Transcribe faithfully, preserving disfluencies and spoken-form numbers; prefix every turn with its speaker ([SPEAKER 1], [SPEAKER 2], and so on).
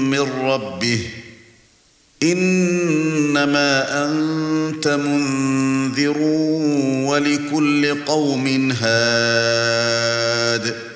[SPEAKER 1] من ربه إنما أنت منذر ولكل قوم هاد